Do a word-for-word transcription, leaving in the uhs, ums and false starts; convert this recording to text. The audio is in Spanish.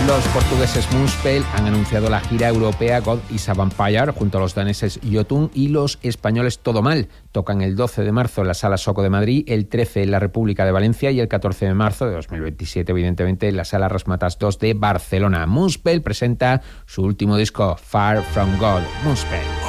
Los portugueses Muspel han anunciado la gira europea God is a Vampire junto a los daneses Jotun y los españoles Todo Mal. Tocan el doce de marzo en la Sala Soco de Madrid, el trece en la República de Valencia y el catorce de marzo de dos mil veintisiete, evidentemente, en la Sala Rasmatas dos de Barcelona. Muspel presenta su último disco, Far From God. Muspel.